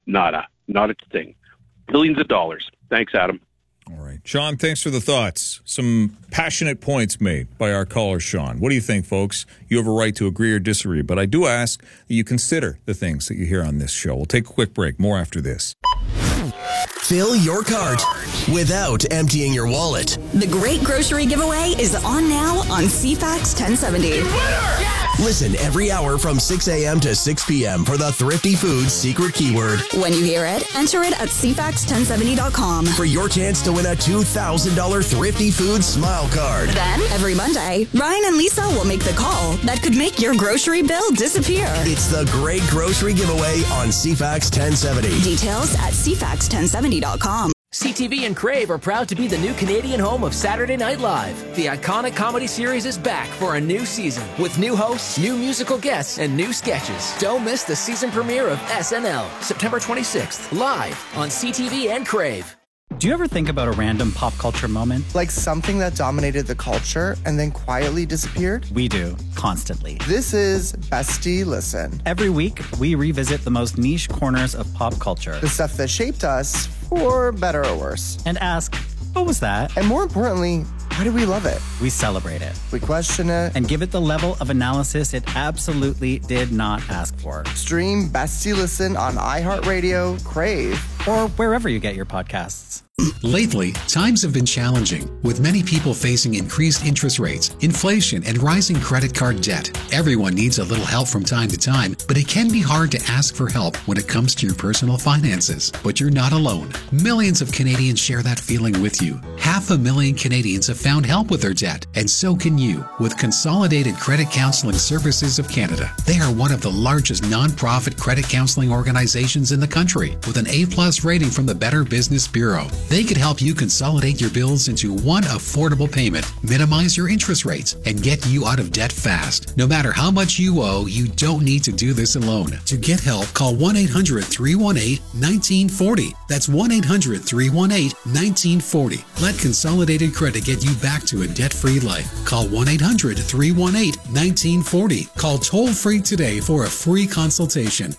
Nada. Not a thing. Billions of dollars. Thanks, Adam. All right. Sean, thanks for the thoughts. Some passionate points made by our caller, Sean. What do you think, folks? You have a right to agree or disagree, but I do ask that you consider the things that you hear on this show. We'll take a quick break. More after this. Fill your cart without emptying your wallet. The Great Grocery Giveaway is on now on CFAX 1070. Listen every hour from 6 a.m. to 6 p.m. for the Thrifty Foods secret keyword. When you hear it, enter it at CFAX1070.com for your chance to win a $2,000 Thrifty Foods Smile Card. Then, every Monday, Ryan and Lisa will make the call that could make your grocery bill disappear. It's the Great Grocery Giveaway on CFAX 1070. Details at CFAX1070.com. CTV and Crave are proud to be the new Canadian home of Saturday Night Live. The iconic comedy series is back for a new season with new hosts, new musical guests, and new sketches. Don't miss the season premiere of SNL, September 26th, live on CTV and Crave. Do you ever think about a random pop culture moment? Like something that dominated the culture and then quietly disappeared? We do, constantly. This is Bestie Listen. Every week, we revisit the most niche corners of pop culture. The stuff that shaped us, for better or worse. And ask, what was that? And more importantly, why do we love it? We celebrate it. We question it. And give it the level of analysis it absolutely did not ask for. Stream Bestie Listen on iHeartRadio, Crave, or wherever you get your podcasts. Lately, times have been challenging, with many people facing increased interest rates, inflation, and rising credit card debt. Everyone needs a little help from time to time, but it can be hard to ask for help when it comes to your personal finances. But you're not alone. Millions of Canadians share that feeling with you. 500,000 Canadians have found help with their debt, and so can you, with Consolidated Credit Counseling Services of Canada. They are one of the largest non-profit credit counseling organizations in the country, with an A+ rating from the Better Business Bureau. They could help you consolidate your bills into one affordable payment, minimize your interest rates, and get you out of debt fast. No matter how much you owe, you don't need to do this alone. To get help, call 1-800-318-1940. That's 1-800-318-1940. Let Consolidated Credit get you back to a debt-free life. Call 1-800-318-1940. Call toll-free today for a free consultation.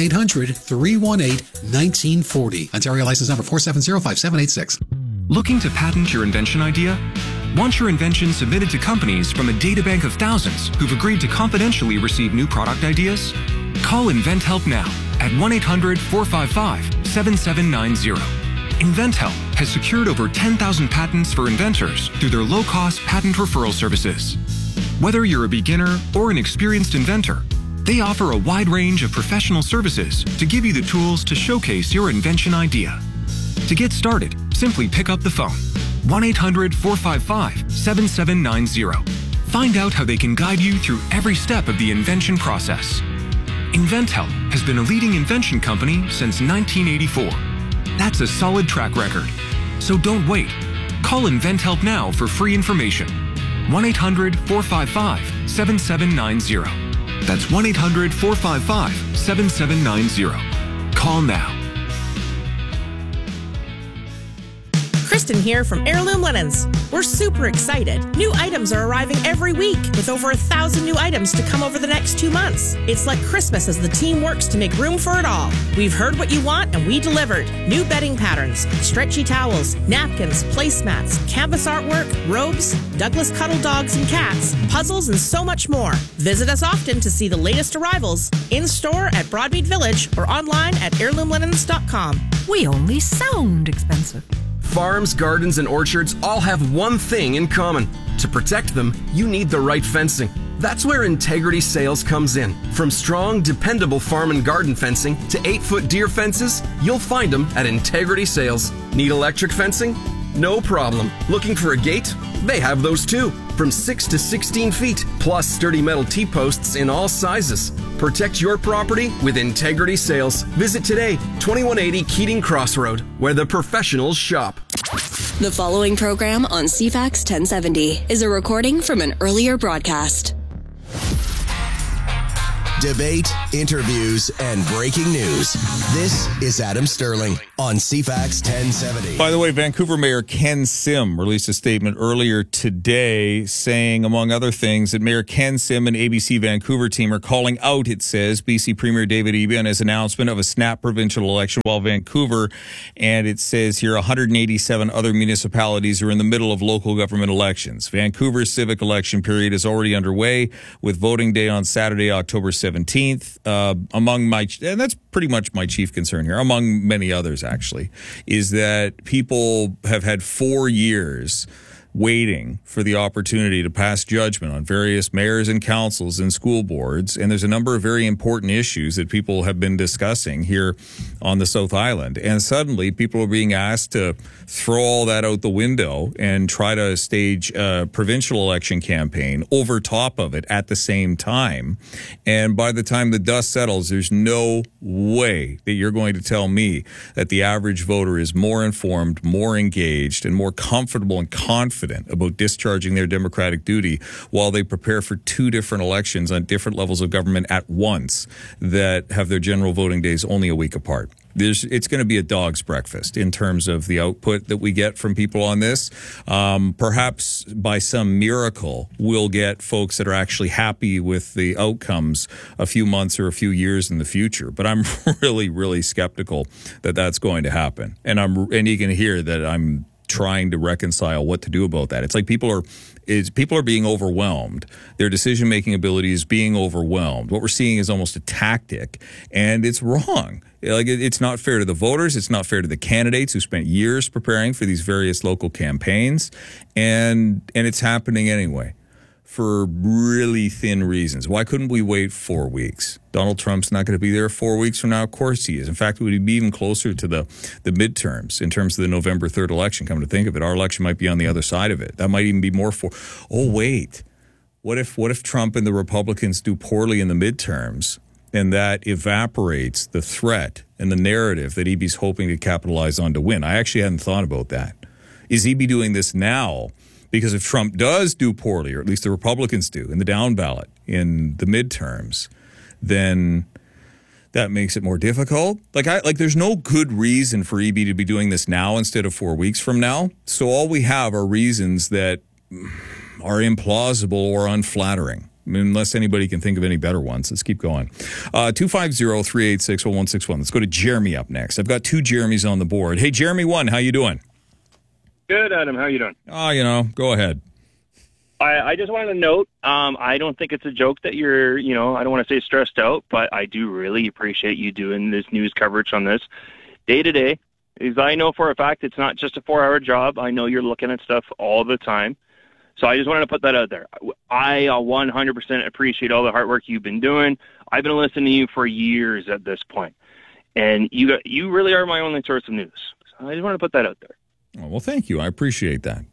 1-800-318-1940. Ontario license number 4705786. Looking to patent your invention idea? Want your invention submitted to companies from a databank of thousands who've agreed to confidentially receive new product ideas? Call InventHelp now at 1-800-455-7790. InventHelp has secured over 10,000 patents for inventors through their low-cost patent referral services. Whether you're a beginner or an experienced inventor, they offer a wide range of professional services to give you the tools to showcase your invention idea. To get started, simply pick up the phone. 1-800-455-7790. Find out how they can guide you through every step of the invention process. InventHelp has been a leading invention company since 1984. That's a solid track record. So don't wait. Call InventHelp now for free information. 1-800-455-7790. That's 1-800-455-7790. Call now. Kristen here from Heirloom Linens. We're super excited. New items are arriving every week with over 1,000 new items to come over the next 2 months. It's like Christmas as the team works to make room for it all. We've heard what you want and we delivered. New bedding patterns, stretchy towels, napkins, placemats, canvas artwork, robes, Douglas cuddle dogs and cats, puzzles, and so much more. Visit us often to see the latest arrivals in store at Broadmead Village or online at heirloomlinens.com. We only sound expensive. Farms, gardens, and orchards all have one thing in common. To protect them, you need the right fencing. That's where Integrity Sales comes in. From strong, dependable farm and garden fencing to 8-foot deer fences, you'll find them at Integrity Sales. Need electric fencing? No problem. Looking for a gate? They have those too. From 6 to 16 feet, plus sturdy metal T-posts in all sizes. Protect your property with Integrity Sales. Visit today, 2180 Keating Crossroad, where the professionals shop. The following program on CFAX 1070 is a recording from an earlier broadcast. Debate, interviews, and breaking news. This is Adam Sterling on CFAX 1070. By the way, Vancouver Mayor Ken Sim released a statement earlier today saying, among other things, that Mayor Ken Sim and ABC Vancouver team are calling out, it says, BC Premier David Eby on his announcement of a snap provincial election, while Vancouver, and it says here, 187 other municipalities are in the middle of local government elections. Vancouver's civic election period is already underway, with voting day on Saturday, October 17th. And that's pretty much my chief concern here, among many others actually, is that people have had 4 years waiting for the opportunity to pass judgment on various mayors and councils and school boards. And there's a number of very important issues that people have been discussing here on the South Island. And suddenly people are being asked to throw all that out the window and try to stage a provincial election campaign over top of it at the same time. And by the time the dust settles, there's no way that you're going to tell me that the average voter is more informed, more engaged, and more comfortable and confident about discharging their democratic duty while they prepare for 2 different elections on different levels of government at once that have their general voting days only a week apart. It's going to be a dog's breakfast in terms of the output that we get from people on this. Perhaps by some miracle, we'll get folks that are actually happy with the outcomes a few months or a few years in the future. But I'm really, really skeptical that that's going to happen. And you can hear that I'm trying to reconcile what to do about that. It's like people are being overwhelmed. Their decision-making ability is being overwhelmed. What we're seeing is almost a tactic, and it's wrong. Like, it's not fair to the voters. It's not fair to the candidates who spent years preparing for these various local campaigns, and it's happening anyway for really thin reasons. Why couldn't we wait 4 weeks? Donald Trump's not going to be there 4 weeks from now. Of course he is. In fact, we would be even closer to the midterms in terms of the November 3rd election. Come to think of it, our election might be on the other side of it. That might even be more oh, wait. What if Trump and the Republicans do poorly in the midterms, and that evaporates the threat and the narrative that Eby's hoping to capitalize on to win? I actually hadn't thought about that. Is Eby doing this now? Because if Trump does do poorly, or at least the Republicans do, in the down ballot, in the midterms, then that makes it more difficult. There's no good reason for Eby to be doing this now instead of 4 weeks from now. So all we have are reasons that are implausible or unflattering. I mean, unless anybody can think of any better ones. Let's keep going. 250-386-0161. Let's go to Jeremy up next. I've got 2 Jeremys on the board. Hey, Jeremy 1, how you doing? Good, Adam. How are you doing? Go ahead. I just wanted to note, I don't think it's a joke that you're, I don't want to say stressed out, but I do really appreciate you doing this news coverage on this day to day. Because I know for a fact it's not just a 4-hour job. I know you're looking at stuff all the time. So I just wanted to put that out there. I 100% appreciate all the hard work you've been doing. I've been listening to you for years at this point. And you really are my only source of news. So I just want to put that out there. Oh, well, thank you. I appreciate that.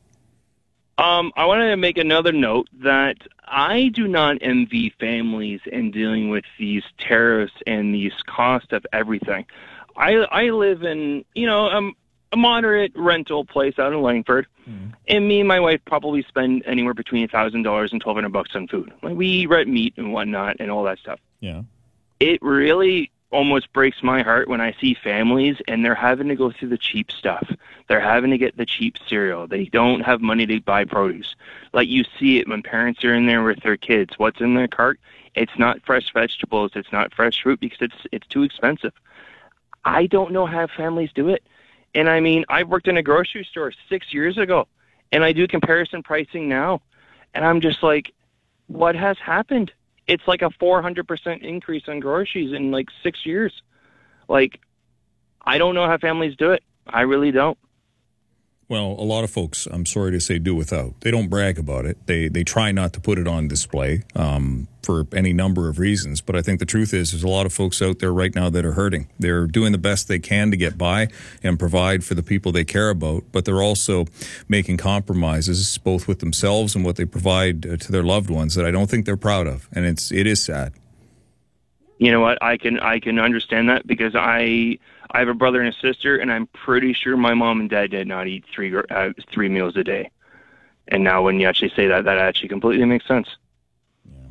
I wanted to make another note that I do not envy families in dealing with these tariffs and these cost of everything. I live in, a moderate rental place out in Langford, and me and my wife probably spend anywhere between $1,000 and $1,200 on food. Like, we eat red meat and whatnot and all that stuff. Yeah. It really almost breaks my heart when I see families and they're having to go through the cheap stuff. They're having to get the cheap cereal. They don't have money to buy produce. Like, you see it when parents are in there with their kids. What's in their cart? It's not fresh vegetables. It's not fresh fruit because it's too expensive. I don't know how families do it. And I mean, I worked in a grocery store 6 years ago, and I do comparison pricing now. And I'm just like, what has happened? It's like a 400% increase on groceries in like 6 years. Like, I don't know how families do it. I really don't. Well, a lot of folks, I'm sorry to say, do without. They don't brag about it. They try not to put it on display for any number of reasons. But I think the truth is there's a lot of folks out there right now that are hurting. They're doing the best they can to get by and provide for the people they care about. But they're also making compromises, both with themselves and what they provide to their loved ones, that I don't think they're proud of. And it is sad. You know what? I can understand that because I have a brother and a sister, and I'm pretty sure my mom and dad did not eat three meals a day. And now when you actually say that, that actually completely makes sense. Yeah.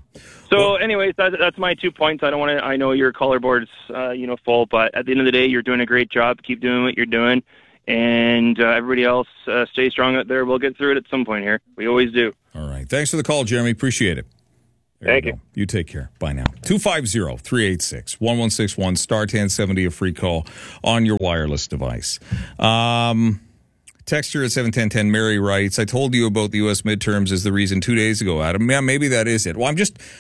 So, anyways, that's my 2 points. I don't want to. I know your caller board's full, but at the end of the day, you're doing a great job. Keep doing what you're doing, and everybody else, stay strong out there. We'll get through it at some point here. We always do. All right. Thanks for the call, Jeremy. Appreciate it. Thank you. You take care. Bye now. 250-386-1161, star 1070, a free call on your wireless device. Texture at 71010, Mary writes, I told you about the U.S. midterms as the reason 2 days ago, Adam. Yeah, maybe that is it. Well,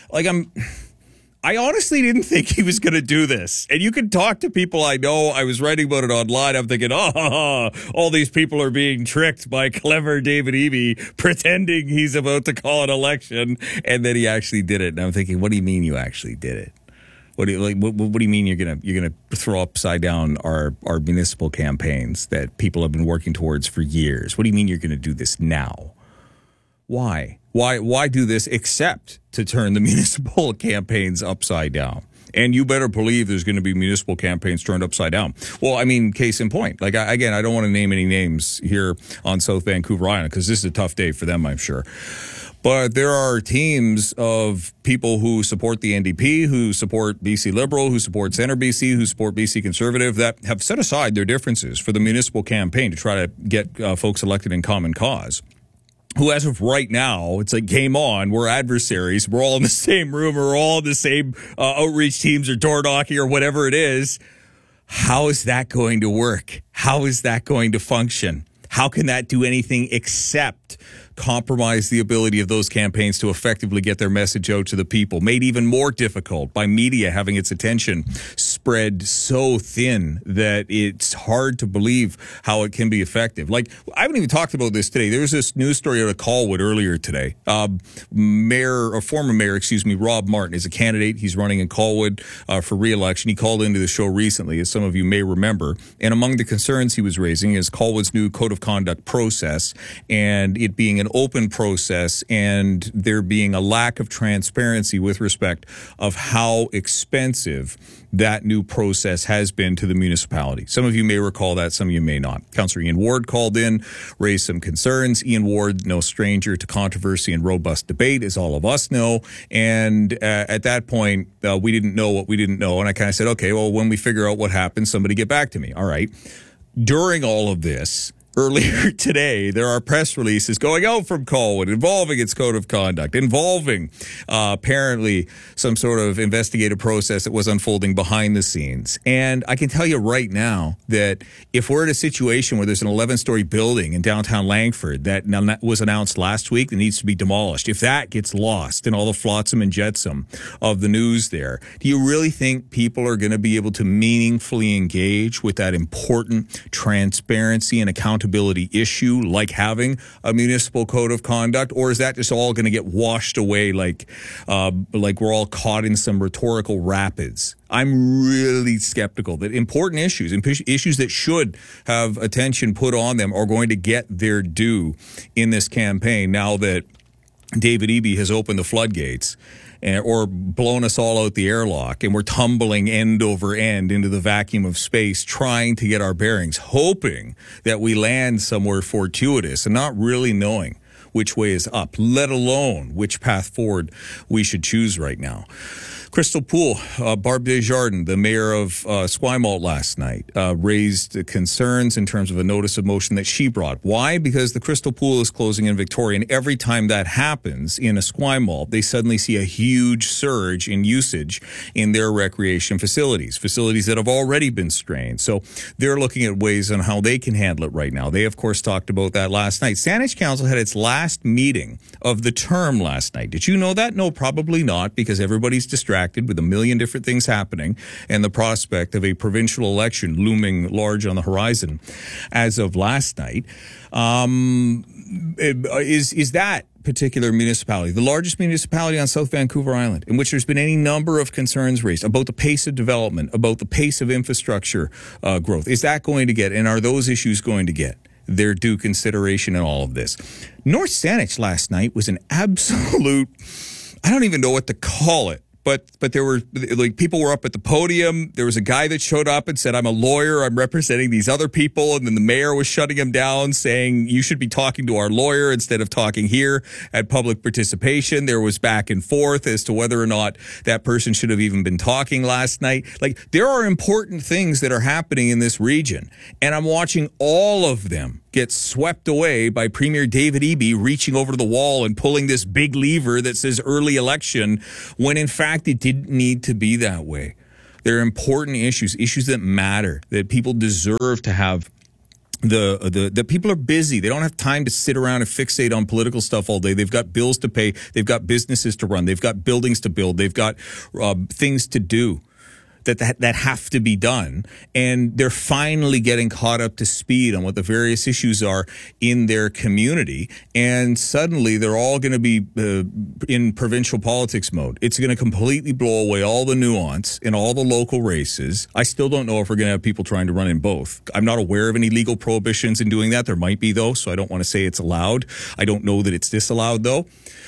I honestly didn't think he was going to do this. And you can talk to people I know. I was writing about it online. I'm thinking, all these people are being tricked by clever David Eby pretending he's about to call an election. And then he actually did it. And I'm thinking, what do you mean you actually did it? What do you mean you're gonna throw upside down our municipal campaigns that people have been working towards for years? What do you mean you're gonna do this now? Why do this except to turn the municipal campaigns upside down? And you better believe there's going to be municipal campaigns turned upside down. Well, I mean, case in point. I don't want to name any names here on South Vancouver Island because this is a tough day for them, I'm sure. But there are teams of people who support the NDP, who support BC Liberal, who support Centre BC, who support BC Conservative, that have set aside their differences for the municipal campaign to try to get folks elected in common cause. Who, as of right now, it's like game on. We're adversaries. We're all in the same room. We're all in the same outreach teams or door knocking or whatever it is. How is that going to work? How is that going to function? How can that do anything except compromise the ability of those campaigns to effectively get their message out to the people, made even more difficult by media having its attention spread so thin that it's hard to believe how it can be effective. Like, I haven't even talked about this today. There was this news story out of Colwood earlier today. Former mayor, Rob Martin is a candidate. He's running in Colwood for re-election. He called into the show recently, as some of you may remember. And among the concerns he was raising is Colwood's new code of conduct process and it being an open process and there being a lack of transparency with respect of how expensive that new process has been to the municipality. Some of you may recall that, some of you may not. Councillor Ian Ward called in, raised some concerns. Ian Ward, no stranger to controversy and robust debate, as all of us know. And at that point, we didn't know what we didn't know. And I kind of said, okay, well, when we figure out what happened, somebody get back to me. All right. During all of this, earlier today, there are press releases going out from Colwood involving its code of conduct, involving apparently some sort of investigative process that was unfolding behind the scenes. And I can tell you right now that if we're in a situation where there's an 11-story building in downtown Langford that was announced last week that needs to be demolished, if that gets lost in all the flotsam and jetsam of the news there, do you really think people are going to be able to meaningfully engage with that important transparency and accountability issue like having a municipal code of conduct, or is that just all going to get washed away like we're all caught in some rhetorical rapids? I'm really skeptical that important issues and issues that should have attention put on them are going to get their due in this campaign now that David Eby has opened the floodgates or blown us all out the airlock, and we're tumbling end over end into the vacuum of space, trying to get our bearings, hoping that we land somewhere fortuitous and not really knowing which way is up, let alone which path forward we should choose right now. Crystal Pool, Barb Desjardins, the mayor of Esquimalt last night, raised concerns in terms of a notice of motion that she brought. Why? Because the Crystal Pool is closing in Victoria, and every time that happens in Esquimalt, they suddenly see a huge surge in usage in their recreation facilities that have already been strained. So they're looking at ways on how they can handle it right now. They, of course, talked about that last night. Saanich Council had its last meeting of the term last night. Did you know that? No, probably not, because everybody's distracted with a million different things happening and the prospect of a provincial election looming large on the horizon as of last night. Is that particular municipality, the largest municipality on South Vancouver Island, in which there's been any number of concerns raised about the pace of development, about the pace of infrastructure growth? Is that going to get, and are those issues going to get their due consideration in all of this? North Saanich last night was an absolute, I don't even know what to call it, But there were, like, people were up at the podium. There was a guy that showed up and said, I'm a lawyer. I'm representing these other people. And then the mayor was shutting him down, saying, you should be talking to our lawyer instead of talking here at public participation. There was back and forth as to whether or not that person should have even been talking last night. Like, there are important things that are happening in this region. And I'm watching all of them get swept away by Premier David Eby reaching over to the wall and pulling this big lever that says early election, when in fact it didn't need to be that way. There are important issues that matter, that people deserve to have. The people are busy. They don't have time to sit around and fixate on political stuff all day. They've got bills to pay. They've got businesses to run. They've got buildings to build. They've got things to do that have to be done. And they're finally getting caught up to speed on what the various issues are in their community. And suddenly they're all going to be in provincial politics mode. It's going to completely blow away all the nuance in all the local races. I still don't know if we're going to have people trying to run in both. I'm not aware of any legal prohibitions in doing that. There might be, though, so I don't want to say it's allowed. I don't know that it's disallowed, though.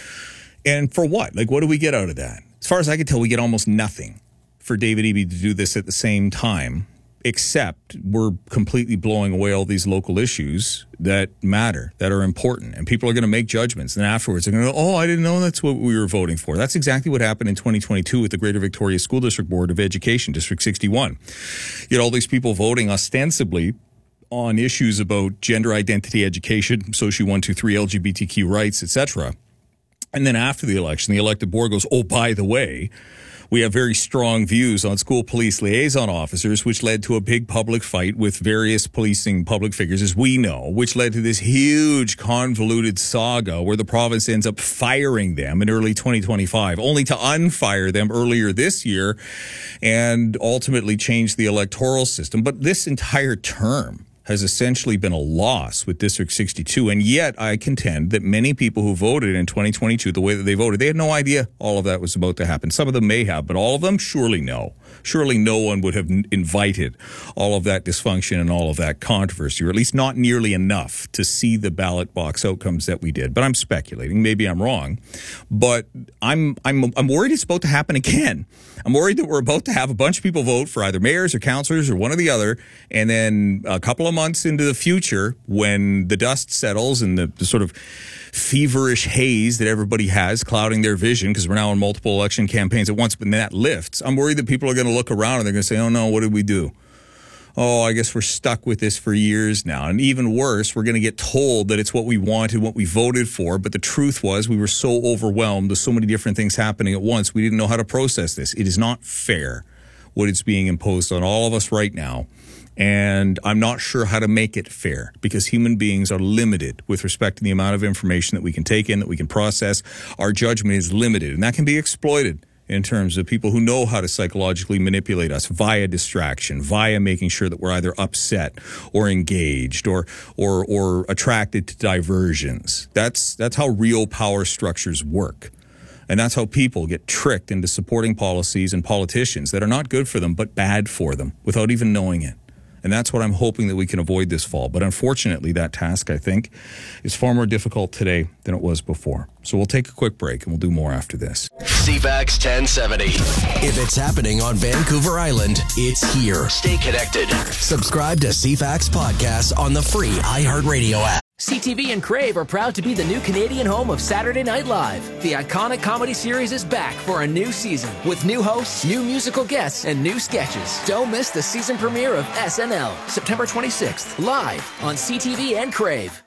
And for what? Like, what do we get out of that? As far as I can tell, we get almost nothing for David Eby to do this at the same time, except we're completely blowing away all these local issues that matter, that are important. And people are going to make judgments. And afterwards, they're going to go, oh, I didn't know that's what we were voting for. That's exactly what happened in 2022 with the Greater Victoria School District Board of Education, District 61. You had all these people voting ostensibly on issues about gender identity education, SOCIE 123, LGBTQ rights, etc. And then after the election, the elected board goes, oh, by the way, we have very strong views on school police liaison officers, which led to a big public fight with various policing public figures, as we know, which led to this huge convoluted saga where the province ends up firing them in early 2025, only to unfire them earlier this year and ultimately change the electoral system. But this entire term has essentially been a loss with District 62. And yet I contend that many people who voted in 2022, the way that they voted, they had no idea all of that was about to happen. Some of them may have, but all of them, surely no. Surely no one would have invited all of that dysfunction and all of that controversy, or at least not nearly enough to see the ballot box outcomes that we did. But I'm speculating. Maybe I'm wrong. But I'm worried it's about to happen again. I'm worried that we're about to have a bunch of people vote for either mayors or councillors or one or the other, and then a couple of months into the future, when the dust settles and the sort of feverish haze that everybody has clouding their vision, because we're now in multiple election campaigns at once, but that lifts, I'm worried that people are going to look around and they're going to say, oh no, what did we do? Oh, I guess we're stuck with this for years now. And even worse, we're going to get told that it's what we wanted, what we voted for. But the truth was we were so overwhelmed with so many different things happening at once, we didn't know how to process this. It is not fair what is being imposed on all of us right now. And I'm not sure how to make it fair, because human beings are limited with respect to the amount of information that we can take in, that we can process. Our judgment is limited, and that can be exploited in terms of people who know how to psychologically manipulate us via distraction, via making sure that we're either upset or engaged or attracted to diversions. That's how real power structures work. And that's how people get tricked into supporting policies and politicians that are not good for them, but bad for them without even knowing it. And that's what I'm hoping that we can avoid this fall. But unfortunately, that task, I think, is far more difficult today than it was before. So we'll take a quick break and we'll do more after this. CFAX 1070. If it's happening on Vancouver Island, it's here. Stay connected. Subscribe to CFAX Podcast on the free iHeartRadio app. CTV and Crave are proud to be the new Canadian home of Saturday Night Live. The iconic comedy series is back for a new season with new hosts, new musical guests, and new sketches. Don't miss the season premiere of SNL, September 26th, live on CTV and Crave.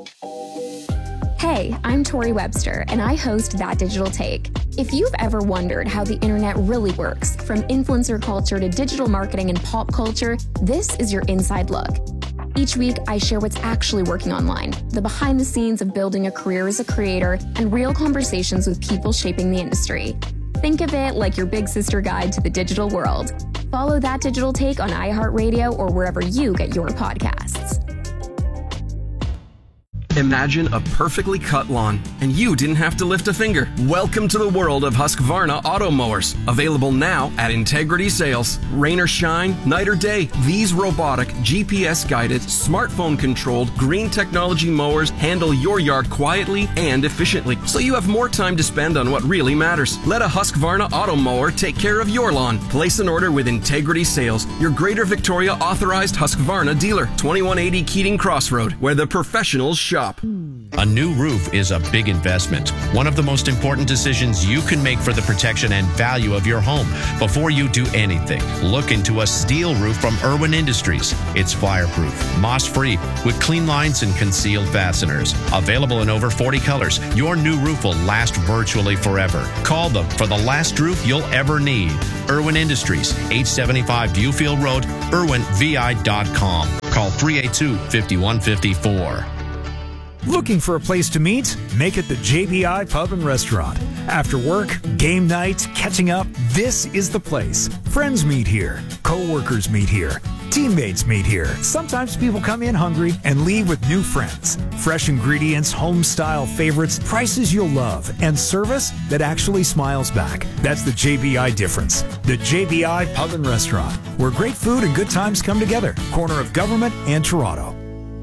Hey, I'm Tori Webster, and I host That Digital Take. If you've ever wondered how the internet really works, from influencer culture to digital marketing and pop culture, this is your inside look. Each week, I share what's actually working online, the behind the scenes of building a career as a creator, and real conversations with people shaping the industry. Think of it like your big sister guide to the digital world. Follow That Digital Take on iHeartRadio or wherever you get your podcasts. Imagine a perfectly cut lawn, and you didn't have to lift a finger. Welcome to the world of Husqvarna auto mowers. Available now at Integrity Sales. Rain or shine, night or day, these robotic, GPS-guided, smartphone-controlled, green technology mowers handle your yard quietly and efficiently, so you have more time to spend on what really matters. Let a Husqvarna auto mower take care of your lawn. Place an order with Integrity Sales, your Greater Victoria authorized Husqvarna dealer. 2180 Keating Crossroad, where the professionals shop. A new roof is a big investment. One of the most important decisions you can make for the protection and value of your home. Before you do anything, look into a steel roof from Irwin Industries. It's fireproof, moss-free, with clean lines and concealed fasteners. Available in over 40 colors, your new roof will last virtually forever. Call them for the last roof you'll ever need. Irwin Industries, 875 Viewfield Road, irwinvi.com. Call 382-5154. Looking for a place to meet? Make it the JBI Pub and Restaurant. After work, game night, catching up, this is the place. Friends meet here. Co-workers meet here. Teammates meet here. Sometimes people come in hungry and leave with new friends. Fresh ingredients, home-style favorites, prices you'll love, and service that actually smiles back. That's the JBI difference. The JBI Pub and Restaurant, where great food and good times come together. Corner of Government and Toronto.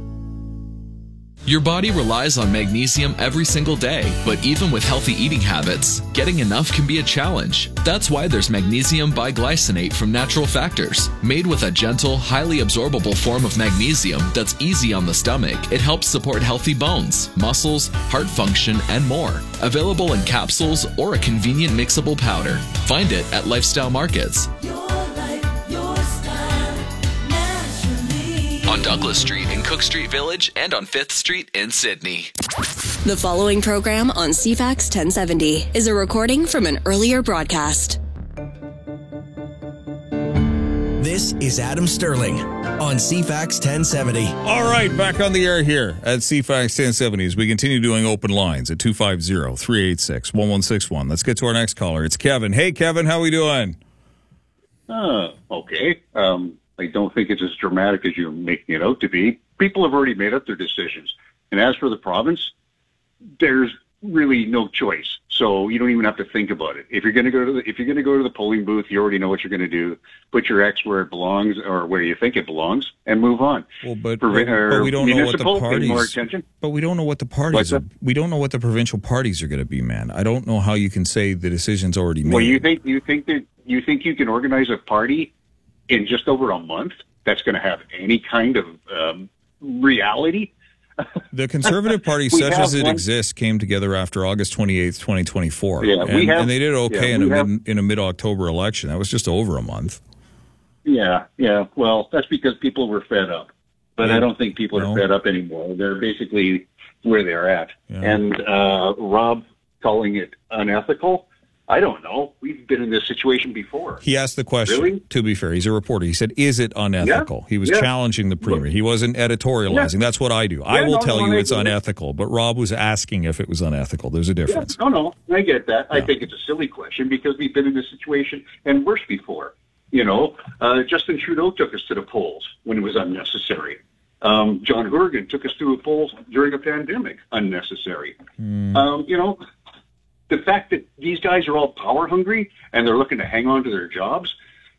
Your body relies on magnesium every single day, but even with healthy eating habits, getting enough can be a challenge. That's why there's magnesium biglycinate from Natural Factors. Made with a gentle, highly absorbable form of magnesium that's easy on the stomach, it helps support healthy bones, muscles, heart function, and more. Available in capsules or a convenient mixable powder. Find it at Lifestyle Markets. On Douglas Street in Cook Street Village and on 5th Street in Sydney. The following program on CFAX 1070 is a recording from an earlier broadcast. This is Adam Sterling on CFAX 1070. All right, back on the air here at CFAX 1070 as we continue doing open lines at 250-386-1161. Let's get to our next caller. It's Kevin. Hey, Kevin, how are we doing? Okay. I don't think it's as dramatic as you're making it out to be. People have already made up their decisions. And as for the province, there's really no choice. So you don't even have to think about it. If you're going to go to the polling booth, you already know what you're going to do. Put your X where it belongs or where you think it belongs and move on. Well, but we don't know what the parties. More attention. But we don't know what the parties are. We don't know what the provincial parties are going to be, man. I don't know how you can say the decision's already made. Well, you think you can organize a party in just over a month that's going to have any kind of reality? The Conservative Party, such as it exists, came together after August 28th, 2024. Yeah, and they did okay in a mid-October election. That was just over a month. Yeah. Well, that's because people were fed up. But I don't think people are fed up anymore. They're basically where they're at. Yeah. And Rob calling it unethical, I don't know. We've been in this situation before. He asked the question, really? To be fair. He's a reporter. He said, is it unethical? Yeah. He was challenging the Premier. He wasn't editorializing. Yeah. That's what I do. I will tell you it's unethical, but Rob was asking if it was unethical. There's a difference. Yeah. No, I get that. Yeah. I think it's a silly question because we've been in this situation and worse before. Justin Trudeau took us to the polls when it was unnecessary. John Horgan took us to the polls during a pandemic, unnecessary. The fact that these guys are all power hungry and they're looking to hang on to their jobs,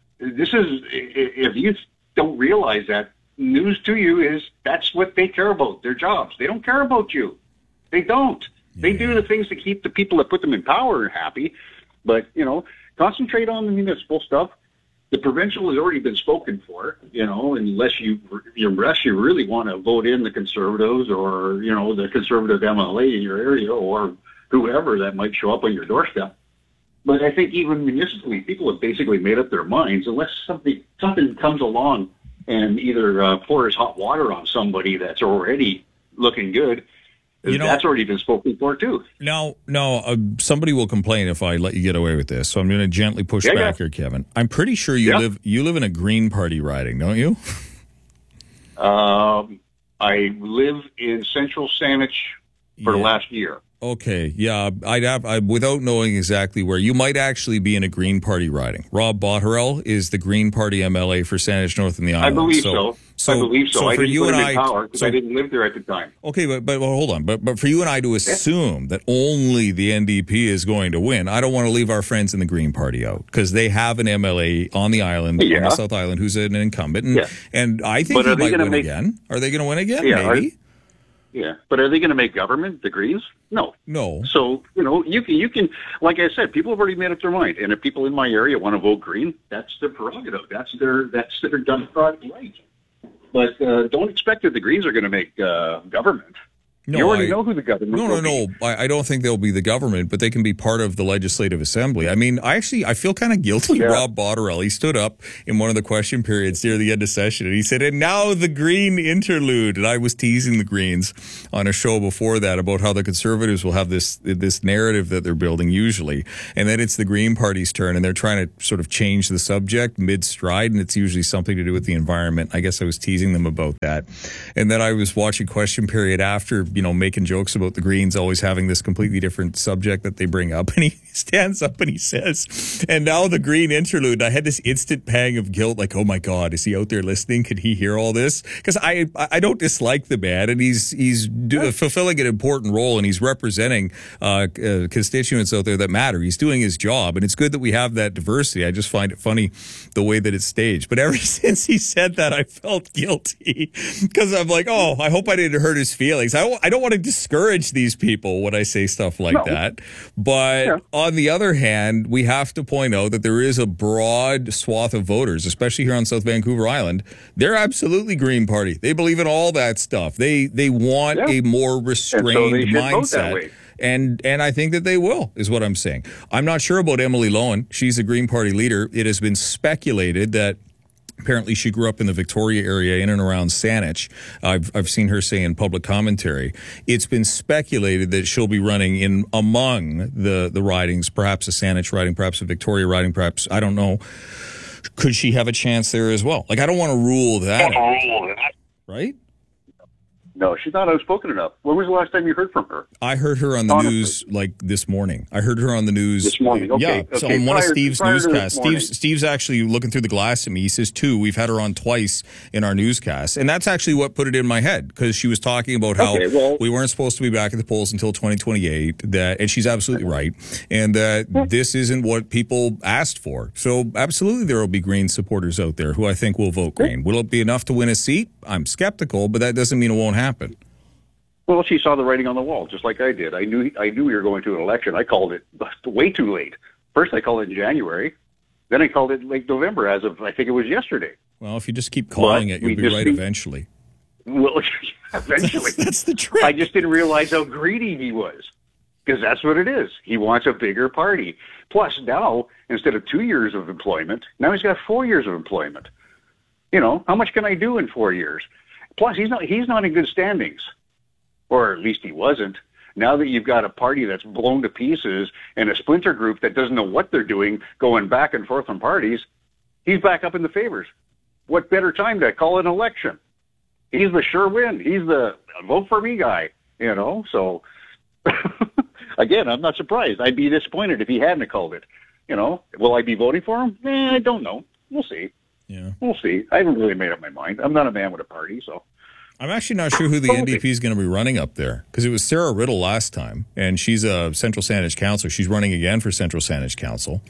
if you don't realize that, news to you is that's what they care about, their jobs. They don't care about you. They don't. Yeah. They do the things to keep the people that put them in power happy. But, concentrate on the municipal stuff. The provincial has already been spoken for, unless you really want to vote in the Conservatives or, the Conservative MLA in your area or whoever that might show up on your doorstep. But I think even municipally, people have basically made up their minds unless something comes along and either pours hot water on somebody that's already looking good. That's already been spoken for, too. No, somebody will complain if I let you get away with this, so I'm going to gently push back here, Kevin. I'm pretty sure you live in a Green Party riding, don't you? I live in Central Saanich for the last year. Okay, yeah, I without knowing exactly where, you might actually be in a Green Party riding. Rob Botterill is the Green Party MLA for Saanich North and the Island. I believe so. So, I believe so. I for didn't you put and him in power because I didn't live there at the time. Okay, but hold on. But for you and I to assume that only the NDP is going to win, I don't want to leave our friends in the Green Party out because they have an MLA on the island, on the South Island, who's an incumbent, and I think he might win again. Are they going to win again? Yeah, maybe. But are they going to make government, the Greens? No. So, you can, like I said, people have already made up their mind. And if people in my area want to vote Green, that's their prerogative. That's their democratic right. But don't expect that the Greens are going to make government. You already know who the government will be. No. I don't think they'll be the government, but they can be part of the Legislative Assembly. I mean, I feel kind of guilty. Rob Botterill, he stood up in one of the question periods near the end of session, and he said, and now the Green interlude. And I was teasing the Greens on a show before that about how the Conservatives will have this narrative that they're building usually, and then it's the Green Party's turn, and they're trying to sort of change the subject mid-stride, and it's usually something to do with the environment. I guess I was teasing them about that. And then I was watching question period after, making jokes about the Greens always having this completely different subject that they bring up. And he stands up and he says, and now the Green interlude. I had this instant pang of guilt, like, oh my God, is he out there listening? Could he hear all this? Because I don't dislike the man, and he's fulfilling an important role, and he's representing constituents out there that matter. He's doing his job, and it's good that we have that diversity. I just find it funny the way that it's staged. But ever since he said that, I felt guilty because I'm like, oh, I hope I didn't hurt his feelings. I don't want to discourage these people when I say stuff like that. But on the other hand, we have to point out that there is a broad swath of voters, especially here on South Vancouver Island. They're absolutely Green Party. They believe in all that stuff. They want a more restrained mindset. And I think that they will, is what I'm saying. I'm not sure about Emily Lohan. She's a Green Party leader. It has been speculated that apparently she grew up in the Victoria area in and around Saanich. I've seen her say in public commentary. It's been speculated that she'll be running in among the ridings, perhaps a Saanich riding, perhaps a Victoria riding, perhaps, I don't know. Could she have a chance there as well? Like, I don't want to rule that out, right? No, she's not outspoken enough. When was the last time you heard from her? I heard her on the news like this morning. I heard her on the news this morning. Okay. Yeah, so on one of Steve's newscasts. Steve's actually looking through the glass at me. He says, we've had her on twice in our newscast. And that's actually what put it in my head, because she was talking about how we weren't supposed to be back at the polls until 2028. And she's absolutely right. And that this isn't what people asked for. So absolutely there will be Green supporters out there who I think will vote Green. Will it be enough to win a seat? I'm skeptical, but that doesn't mean it won't happen. Well, she saw the writing on the wall, just like I did. I knew we were going to an election. I called it way too late. First, I called it in January. Then I called it late November, as of, I think it was yesterday. Well, if you just keep calling it, you'll be right eventually. Well, eventually. That's the trick. I just didn't realize how greedy he was, because that's what it is. He wants a bigger party. Plus, now, instead of 2 years of employment, now he's got 4 years of employment. How much can I do in 4 years? Plus, he's not in good standings, or at least he wasn't. Now that you've got a party that's blown to pieces and a splinter group that doesn't know what they're doing, going back and forth on parties, he's back up in the favors. What better time to call an election? He's the sure win. He's the vote for me guy, So, again, I'm not surprised. I'd be disappointed if he hadn't called it. Will I be voting for him? I don't know. We'll see. Yeah, we'll see. I haven't really made up my mind. I'm not a man with a party, so. I'm actually not sure who the NDP is going to be running up there, because it was Sarah Riddle last time, and she's a Central Saanich councillor. She's running again for Central Saanich Council.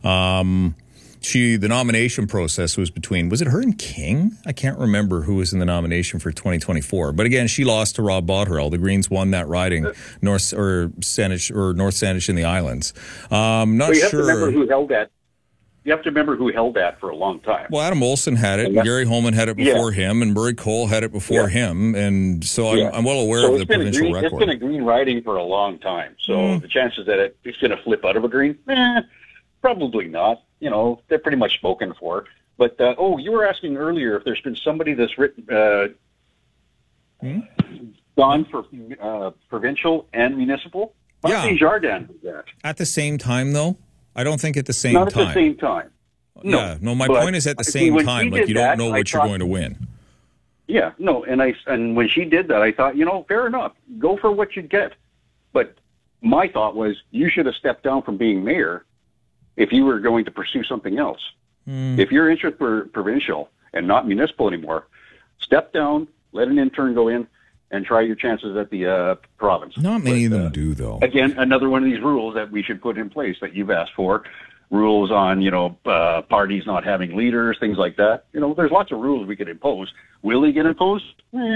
The nomination process was it her and King? I can't remember who was in the nomination for 2024. But again, she lost to Rob Botterill. The Greens won that riding, North Saanich in the Islands. Not sure. To remember who held that. You have to remember who held that for a long time. Well, Adam Olsen had it, and Gary Holman had it before him, and Murray Cole had it before him, and so I'm well aware of the provincial record. It's been a Green riding for a long time, so the chances that it's going to flip out of a Green, probably not. They're pretty much spoken for. But, you were asking earlier if there's been somebody that's written gone for provincial and municipal. Martin Jardin did that. At the same time, though? I don't think at the same time. Not at the same time. No, my point is at the same time, like you don't know what you're going to win. Yeah, no, and when she did that, I thought, fair enough, go for what you get. But my thought was, you should have stepped down from being mayor if you were going to pursue something else. If your interests were provincial and not municipal anymore, Step down, let an intern go in, and try your chances at the province. Not many of them do, though. Again, another one of these rules that we should put in place that you've asked for. Rules on, parties not having leaders, things like that. There's lots of rules we could impose. Will they get imposed?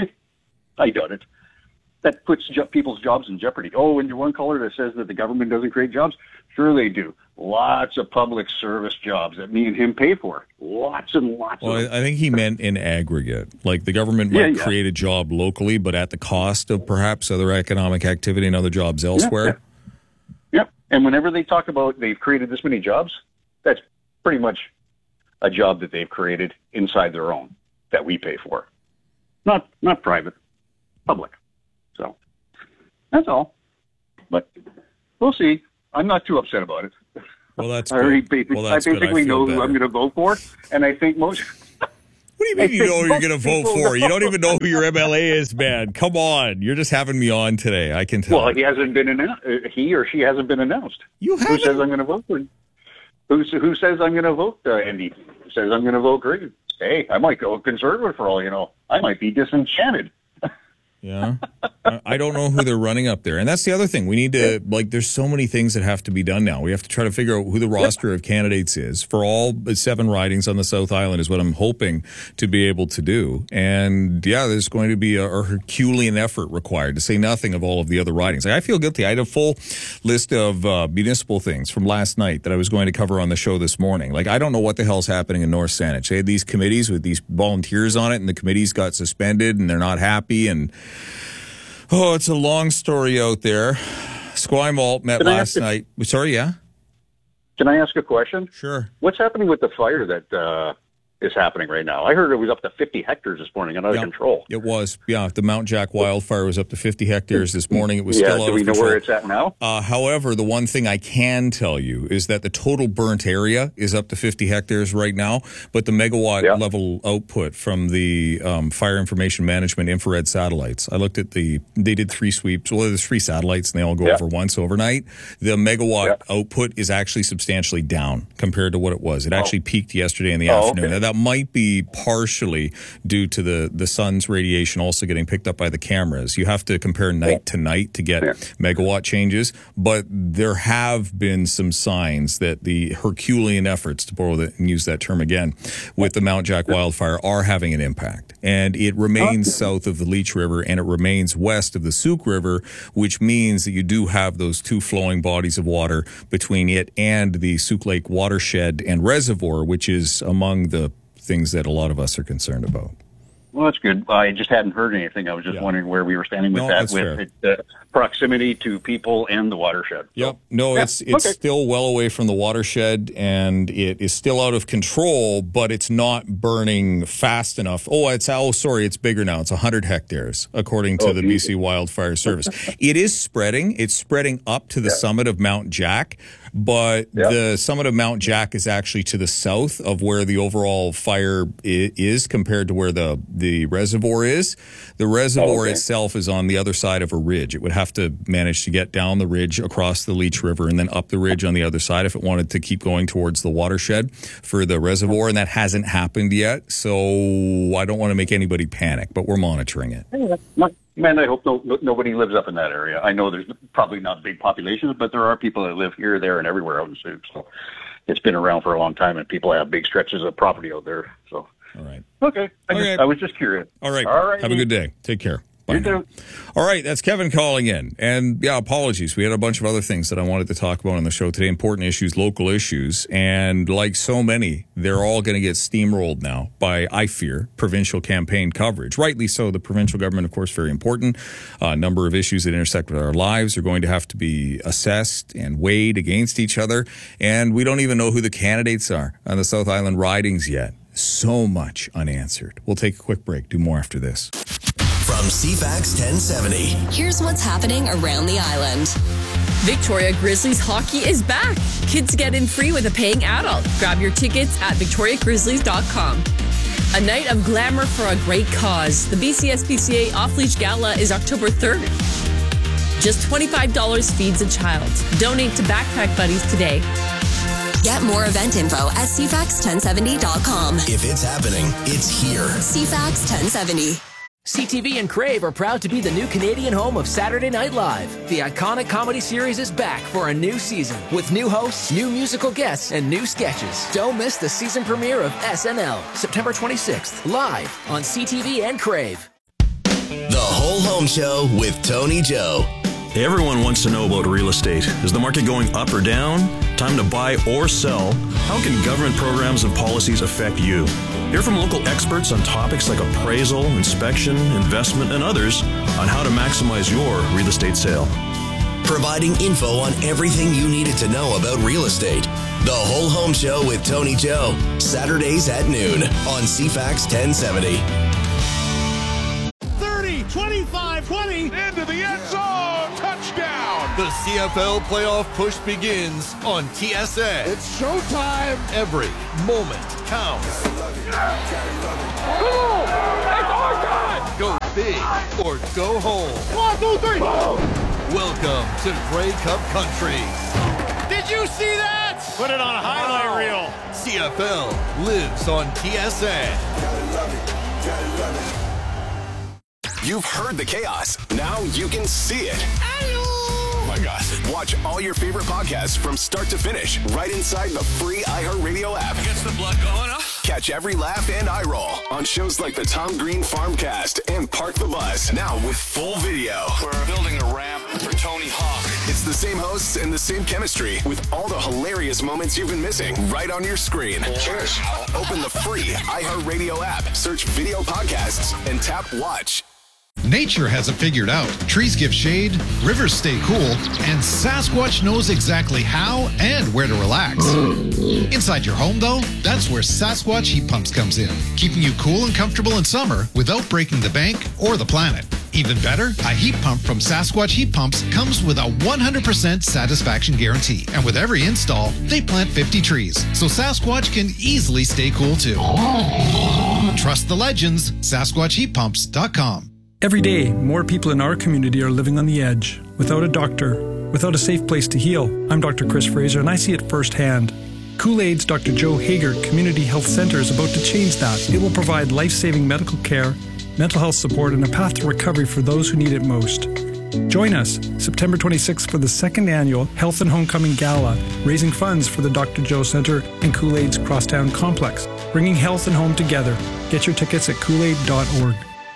I doubt it. That puts people's jobs in jeopardy. Oh, and your one caller that says that the government doesn't create jobs? Sure they do. Lots of public service jobs that me and him pay for. Lots and lots of them. I think he meant in aggregate. Like the government might create a job locally, but at the cost of perhaps other economic activity and other jobs elsewhere. Yep. And whenever they talk about they've created this many jobs, that's pretty much a job that they've created inside their own that we pay for. Not private, public. So that's all. But we'll see. I'm not too upset about it. Well, that's I basically know who I'm going to vote for, and I think most. What do you mean you know who you're going to vote for? You don't even know who your MLA is, man. Come on. You're just having me on today. I can tell. Well, he hasn't been announced. He or she hasn't been announced. You haven't? Who says I'm going to vote for him? Who says I'm going to vote NDP? Who says I'm going to vote Green? Hey, I might go conservative for all you know. I might be disenchanted. Yeah. I don't know who they're running up there. And that's the other thing. We need to, there's so many things that have to be done now. We have to try to figure out who the roster of candidates is for all 7 ridings on the South Island is what I'm hoping to be able to do. And, there's going to be a Herculean effort required, to say nothing of all of the other ridings. I feel guilty. I had a full list of municipal things from last night that I was going to cover on the show this morning. I don't know what the hell's happening in North Saanich. They had these committees with these volunteers on it, and the committees got suspended, and they're not happy, and it's a long story out there. Esquimalt met last night. Sorry, yeah? Can I ask a question? Sure. What's happening with the fire that is happening right now? I heard it was up to 50 hectares this morning and out of control. It was. Yeah, the Mount Jack wildfire was up to 50 hectares this morning. It was still out of control. Do we know where it's at now? However, the one thing I can tell you is that the total burnt area is up to 50 hectares right now, but the megawatt level output from the Fire Information Management infrared satellites, I looked at they did 3 sweeps. Well, there's 3 satellites and they all go over once overnight. The megawatt output is actually substantially down compared to what it was. It actually peaked yesterday in the afternoon. Okay. Now, that might be partially due to the sun's radiation also getting picked up by the cameras. You have to compare night to night to get megawatt changes, but there have been some signs that the Herculean efforts, to borrow and use that term again, with the Mount Jack wildfire are having an impact. And it remains south of the Leech River and it remains west of the Souk River, which means that you do have those 2 flowing bodies of water between it and the Souk Lake watershed and reservoir, which is among the things that a lot of us are concerned about. Well, that's good. I just hadn't heard anything. I was just wondering where we were standing with that, with proximity to people and the watershed. Yep. No, it's still well away from the watershed, and it is still out of control, but it's not burning fast enough. It's bigger now. It's 100 hectares, according to the BC Wildfire Service. It is spreading. It's spreading up to the summit of Mount Jack, but the summit of Mount Jack is actually to the south of where the overall fire is compared to where the reservoir is. The reservoir itself is on the other side of a ridge. It would have to manage to get down the ridge across the Leech River and then up the ridge on the other side if it wanted to keep going towards the watershed for the reservoir, and that hasn't happened yet. So I don't want to make anybody panic, but we're monitoring it. Man, I hope nobody lives up in that area. I know there's probably not big populations, but there are people that live here, there, and everywhere out in Souk. So it's been around for a long time, and people have big stretches of property out there. So all right, okay. I was just curious. All right. Have a good day. Take care. Bye now. All right, that's Kevin calling in. And apologies. We had a bunch of other things that I wanted to talk about on the show today, important issues, local issues. And like so many, they're all going to get steamrolled now by, I fear, provincial campaign coverage. Rightly so. The provincial government, of course, very important. A number of issues that intersect with our lives are going to have to be assessed and weighed against each other. And we don't even know who the candidates are on the South Island ridings yet. So much unanswered. We'll take a quick break. Do more after this. From CFAX 1070. Here's what's happening around the island. Victoria Grizzlies hockey is back. Kids get in free with a paying adult. Grab your tickets at victoriagrizzlies.com. A night of glamour for a great cause. The BCSPCA Off-Leash Gala is October 3rd. Just $25 feeds a child. Donate to Backpack Buddies today. Get more event info at cfax1070.com. If it's happening, it's here. CFAX 1070. CTV and Crave are proud to be the new Canadian home of Saturday Night Live. The iconic comedy series is back for a new season with new hosts, new musical guests, and new sketches. Don't miss the season premiere of SNL, September 26th, live on CTV and Crave. The Whole Home Show with Tony Joe. Everyone wants to know about real estate. Is the market going up or down? Time to buy or sell? How can government programs and policies affect you? Hear from local experts on topics like appraisal, inspection, investment, and others on how to maximize your real estate sale. Providing info on everything you needed to know about real estate. The Whole Home Show with Tony Joe. Saturdays at noon on CFAX 1070. 25-20 into the end zone. Touchdown. The CFL playoff push begins on TSN. It's showtime. Every moment counts. Come on. It's our time. Go big or go home. 1, 2, 3. Welcome to Grey Cup Country. Did you see that? Put it on a highlight reel. CFL lives on TSN. Gotta love it. Gotta love it. You've heard the chaos. Now you can see it. Oh my gosh. Watch all your favorite podcasts from start to finish right inside the free iHeartRadio app. Gets the blood going, huh? Catch every laugh and eye roll on shows like the Tom Green Farmcast and Park the Bus. Now with full video. We're building a ramp for Tony Hawk. It's the same hosts and the same chemistry with all the hilarious moments you've been missing right on your screen. Cheers. Open the free iHeartRadio app, search video podcasts, and tap watch. Nature has it figured out. Trees give shade, rivers stay cool, and Sasquatch knows exactly how and where to relax. Inside your home, though, that's where Sasquatch Heat Pumps comes in, keeping you cool and comfortable in summer without breaking the bank or the planet. Even better, a heat pump from Sasquatch Heat Pumps comes with a 100% satisfaction guarantee. And with every install, they plant 50 trees, so Sasquatch can easily stay cool too. Trust the legends, SasquatchHeatPumps.com. Every day, more people in our community are living on the edge, without a doctor, without a safe place to heal. I'm Dr. Chris Fraser, and I see it firsthand. Kool-Aid's Dr. Joe Hager Community Health Center is about to change that. It will provide life-saving medical care, mental health support, and a path to recovery for those who need it most. Join us September 26th for the second annual Health and Homecoming Gala, raising funds for the Dr. Joe Center and Kool-Aid's Crosstown Complex, bringing health and home together. Get your tickets at kool-aid.org.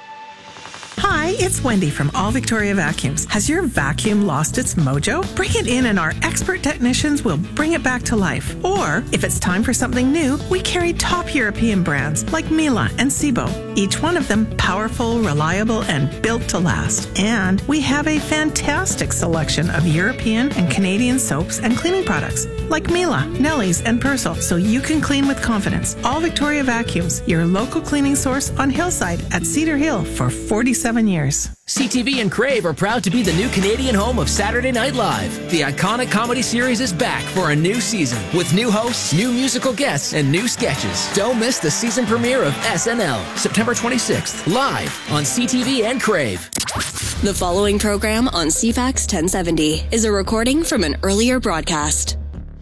Hi, it's Wendy from All Victoria Vacuums. Has your vacuum lost its mojo? Bring it in and our expert technicians will bring it back to life. Or, if it's time for something new, we carry top European brands like Miele and Sebo. Each one of them powerful, reliable, and built to last. And we have a fantastic selection of European and Canadian soaps and cleaning products like Miele, Nelly's, and Persil, so you can clean with confidence. All Victoria Vacuums, your local cleaning source on Hillside at Cedar Hill for 47 years. CTV and Crave are proud to be the new Canadian home of Saturday Night Live. The iconic comedy series is back for a new season with new hosts, new musical guests, and new sketches. Don't miss the season premiere of SNL, September 26th, live on CTV and Crave. The following program on CFAX 1070 is a recording from an earlier broadcast.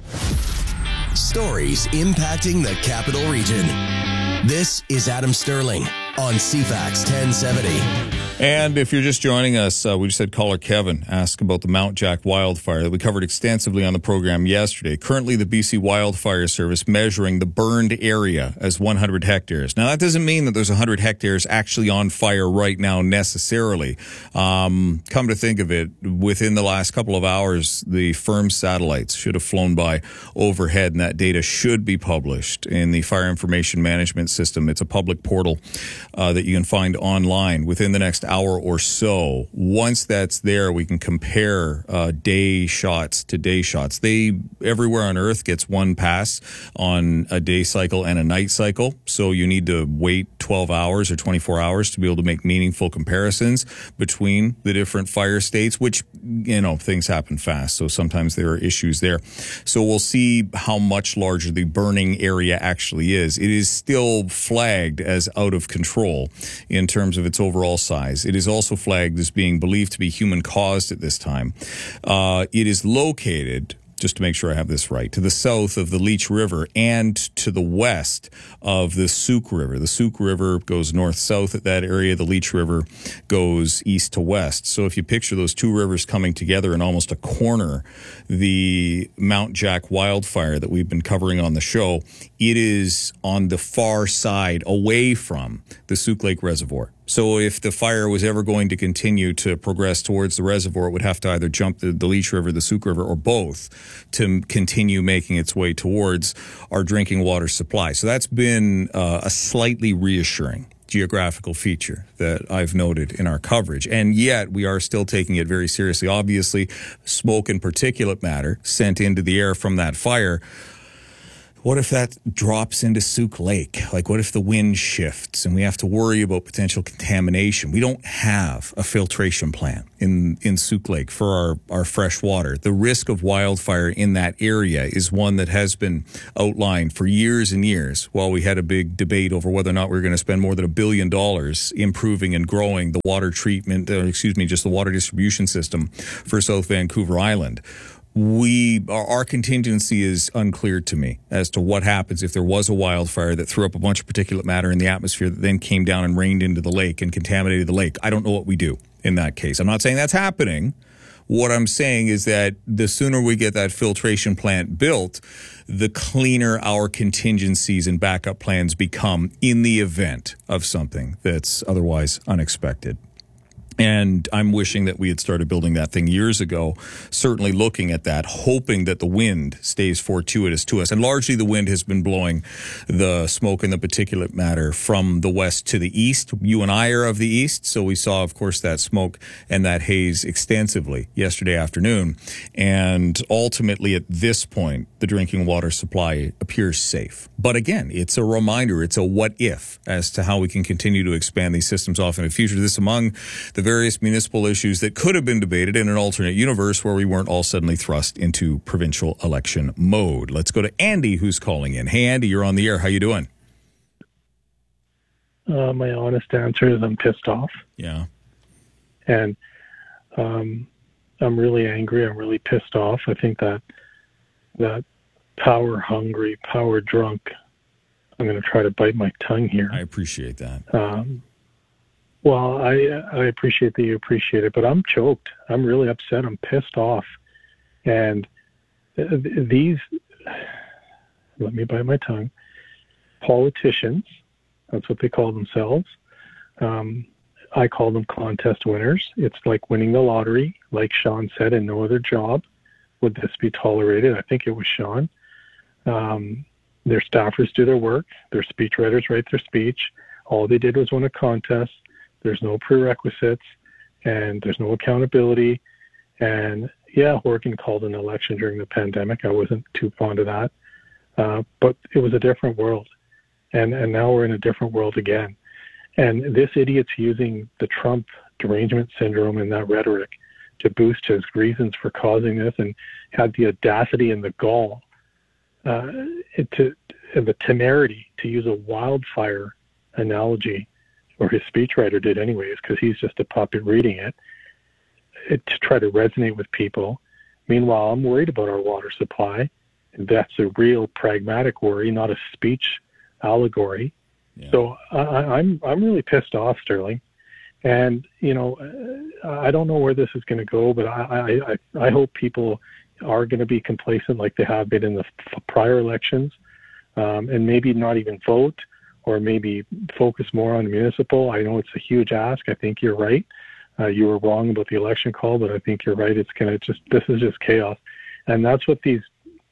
Stories impacting the Capital Region. This is Adam Sterling on CFAX 1070. And if you're just joining us, we just had caller Kevin ask about the Mount Jack wildfire that we covered extensively on the program yesterday. Currently, the BC Wildfire Service measuring the burned area as 100 hectares. Now, that doesn't mean that there's 100 hectares actually on fire right now necessarily. Come to think of it, within the last couple of hours, the firm satellites should have flown by overhead, and that data should be published in the Fire Information Management System. It's a public portal that you can find online within the next hour or so. Once that's there, we can compare day shots to day shots. Everywhere on Earth gets one pass on a day cycle and a night cycle, so you need to wait 12 hours or 24 hours to be able to make meaningful comparisons between the different fire states, which, things happen fast, so sometimes there are issues there. So we'll see how much larger the burning area actually is. It is still flagged as out of control in terms of its overall size. It is also flagged as being believed to be human-caused at this time. It is located just to make sure I have this right, to the south of the Leech River and to the west of the Souk River. The Souk River goes north-south at that area. The Leech River goes east to west. So if you picture those two rivers coming together in almost a corner, the Mount Jack wildfire that we've been covering on the show, it is on the far side away from the Souk Lake Reservoir. So if the fire was ever going to continue to progress towards the reservoir, it would have to either jump the Leech River, the Souk River, or both to continue making its way towards our drinking water supply. So that's been a slightly reassuring geographical feature that I've noted in our coverage. And yet we are still taking it very seriously. Obviously, smoke and particulate matter sent into the air from that fire. What if that drops into Souk Lake? Like, what if the wind shifts and we have to worry about potential contamination? We don't have a filtration plant in Souk Lake for our fresh water. The risk of wildfire in that area is one that has been outlined for years and years while we had a big debate over whether or not we were going to spend more than $1 billion improving and growing the water treatment, just the water distribution system for South Vancouver Island. Our contingency is unclear to me as to what happens if there was a wildfire that threw up a bunch of particulate matter in the atmosphere that then came down and rained into the lake and contaminated the lake. I don't know what we do in that case. I'm not saying that's happening. What I'm saying is that the sooner we get that filtration plant built, the cleaner our contingencies and backup plans become in the event of something that's otherwise unexpected. And I'm wishing that we had started building that thing years ago, certainly looking at that, hoping that the wind stays fortuitous to us. And largely the wind has been blowing the smoke and the particulate matter from the west to the east. You and I are of the east, so we saw, of course, that smoke and that haze extensively yesterday afternoon. And ultimately, at this point, the drinking water supply appears safe. But again, it's a reminder, it's a what if as to how we can continue to expand these systems off in the future. This among the various municipal issues that could have been debated in an alternate universe where we weren't all suddenly thrust into provincial election mode. Let's go to Andy, who's calling in. Hey, Andy, you're on the air. How you doing? My honest answer is I'm pissed off. Yeah. And I'm really angry. I'm really pissed off. I think that power hungry, power drunk, I'm going to try to bite my tongue here. I appreciate that. Well, I appreciate that you appreciate it, but I'm choked. I'm really upset. I'm pissed off. And these, let me bite my tongue, politicians, that's what they call themselves. I call them contest winners. It's like winning the lottery. Like Sean said, in no other job would this be tolerated. I think it was Sean. Their staffers do their work. Their speechwriters write their speech. All they did was win a contest. There's no prerequisites, and there's no accountability. And yeah, Horgan called an election during the pandemic. I wasn't too fond of that. But it was a different world. And now we're in a different world again. And this idiot's using the Trump derangement syndrome and that rhetoric to boost his reasons for causing this, and had the audacity and the gall and the temerity to use a wildfire analogy, or his speechwriter did anyways, because he's just a puppet reading it, to try to resonate with people. Meanwhile, I'm worried about our water supply. And that's a real pragmatic worry, not a speech allegory. Yeah. So I'm really pissed off, Sterling. And, I don't know where this is going to go, but I hope people are going to be complacent like they have been in the prior elections, and maybe not even vote, or maybe focus more on municipal. I know it's a huge ask. I think you're right. You were wrong about the election call, but I think you're right. This is just chaos. And that's what these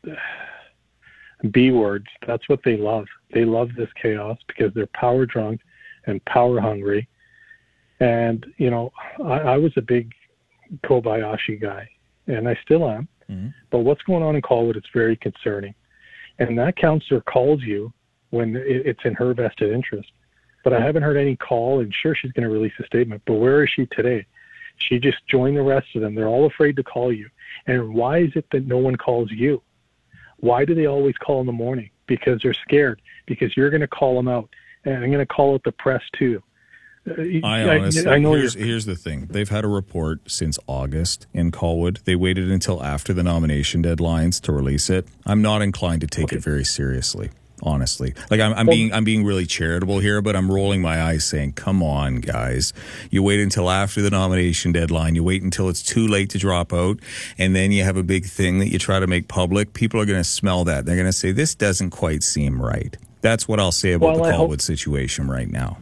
B words, that's what they love. They love this chaos because they're power drunk and power hungry. And, I was a big Kobayashi guy, and I still am. Mm-hmm. But what's going on in Colwood, it's very concerning. And that counselor calls you when it's in her vested interest. But I haven't heard any call, and sure, she's going to release a statement. But where is she today? She just joined the rest of them. They're all afraid to call you. And why is it that no one calls you? Why do they always call in the morning? Because they're scared. Because you're going to call them out. And I'm going to call out the press too. honestly, I know here's the thing. They've had a report since August in Colwood. They waited until after the nomination deadlines to release it. I'm not inclined to take it very seriously, honestly. Like I'm being really charitable here, but I'm rolling my eyes saying, come on, guys. You wait until after the nomination deadline. You wait until it's too late to drop out, and then you have a big thing that you try to make public. People are going to smell that. They're going to say, this doesn't quite seem right. That's what I'll say about the Colwood situation right now.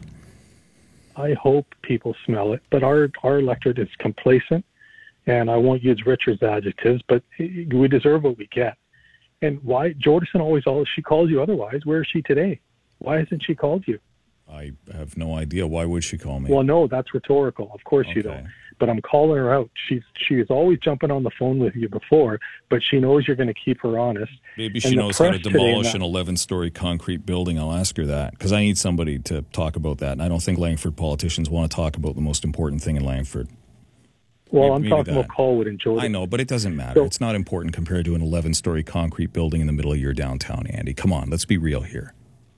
I hope people smell it, but our electorate is complacent, and I won't use Richard's adjectives, but we deserve what we get. And why Jordison always she calls you otherwise? Where is she today? Why hasn't she called you? I have no idea. Why would she call me? Well, no, that's rhetorical. Of course you don't. But I'm calling her out. She is always jumping on the phone with you before, but she knows you're going to keep her honest. Maybe she knows how to demolish an 11-story concrete building. I'll ask her that, because I need somebody to talk about that. And I don't think Langford politicians want to talk about the most important thing in Langford. Well, I'm talking about Colwood and Jordan. I know, but it doesn't matter. It's not important compared to an 11-story concrete building in the middle of your downtown, Andy. Come on, let's be real here.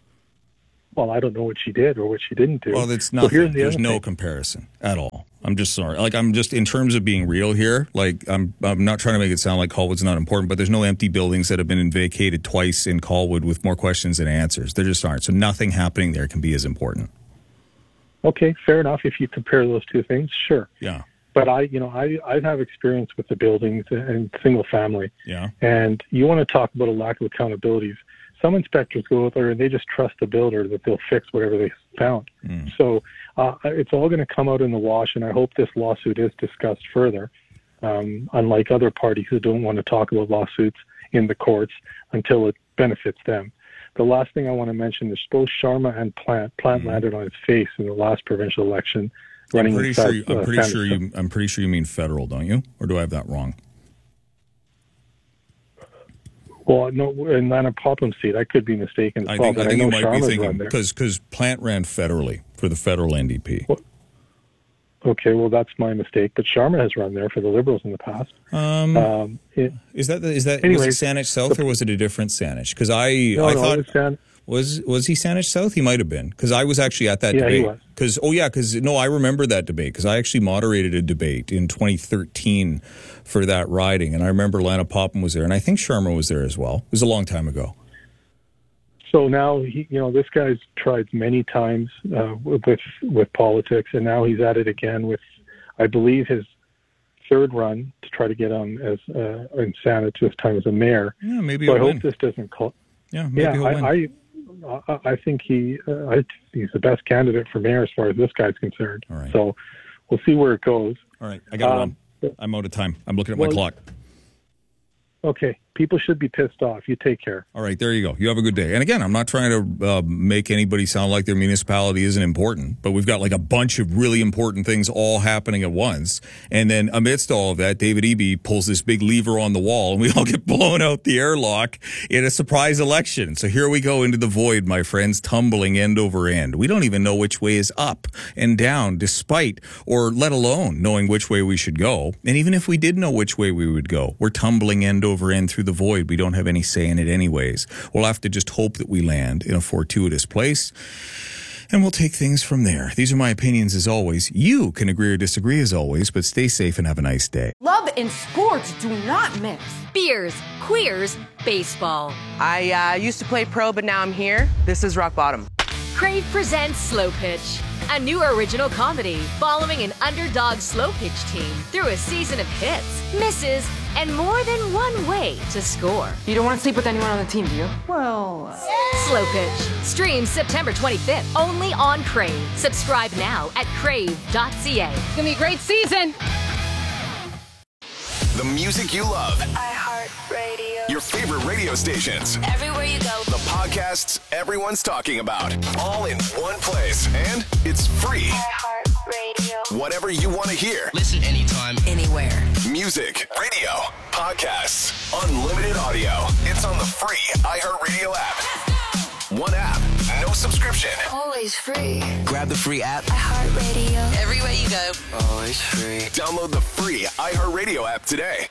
Well, I don't know what she did or what she didn't do. Well, it's nothing. There's no comparison at all. I'm just sorry. Like, I'm just, in terms of being real here, like, I'm not trying to make it sound like Colwood's not important, but there's no empty buildings that have been vacated twice in Colwood with more questions than answers. There just aren't. So nothing happening there can be as important. Okay, fair enough. If you compare those two things, sure. Yeah. But I have experience with the buildings and single family. Yeah. And you want to talk about a lack of accountabilities. Some inspectors go out there and they just trust the builder that they'll fix whatever they found. So it's all going to come out in the wash, and I hope this lawsuit is discussed further, unlike other parties who don't want to talk about lawsuits in the courts until it benefits them. The last thing I want to mention is both Sharma and Plant. Plant landed on his face in the last provincial election. I'm pretty sure you mean federal, don't you? Or do I have that wrong? Well, no, in Lana Popham's seat, I could be mistaken as well. I think you might be thinking, because Plant ran federally for the federal NDP. Well, okay, well, that's my mistake. But Sharma has run there for the Liberals in the past. Was it Saanich South or was it a different Saanich? Because I thought... Was he Saanich South? He might have been, because I was actually at that debate. He was. I remember that debate, because I actually moderated a debate in 2013 for that riding, and I remember Lana Popham was there, and I think Sharma was there as well. It was a long time ago. So now this guy's tried many times with politics, and now he's at it again with, I believe, his third run to try to get on as in Saanich, this time as a mayor. Yeah, maybe. So I hope this doesn't call. Yeah, maybe he'll win. I think he's the best candidate for mayor as far as this guy's concerned. All right. So we'll see where it goes. All right. I got to run. I'm out of time. I'm looking at my clock. Okay. People should be pissed off. You take care. All right. There you go. You have a good day. And again, I'm not trying to make anybody sound like their municipality isn't important, but we've got like a bunch of really important things all happening at once. And then amidst all of that, David Eby pulls this big lever on the wall and we all get blown out the airlock in a surprise election. So here we go into the void, my friends, tumbling end over end. We don't even know which way is up and down, despite or let alone knowing which way we should go. And even if we did know which way we would go, we're tumbling end over end through the void. We don't have any say in it anyways. We'll have to just hope that we land in a fortuitous place, and we'll take things from there. These are my opinions as always. You can agree or disagree as always, but stay safe and have a nice day. Love and sports do not mix. Beers, queers, baseball. I used to play pro, but now I'm here. This is rock bottom. Crave presents Slow Pitch, a new original comedy following an underdog slow pitch team through a season of hits, misses, and more than one way to score. You don't want to sleep with anyone on the team, do you? Well... Slow Pitch. Streams September 25th, only on Crave. Subscribe now at crave.ca. It's gonna be a great season! The music you love. iHeartRadio. Your favorite radio stations. Everywhere you go. The podcasts everyone's talking about. All in one place. And it's free. iHeartRadio. Whatever you want to hear. Listen anytime, anywhere. Music, radio, podcasts, unlimited audio. It's on the free iHeartRadio app. One app, no subscription. Always free. Grab the free app. iHeartRadio. Everywhere you go. Always free. Download the free iHeartRadio app today.